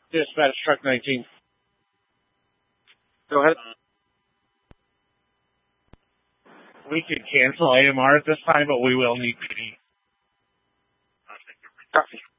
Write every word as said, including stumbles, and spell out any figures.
Dispatch truck nineteen. Go ahead. We could cancel A M R at this time, but we will need P D. Copy.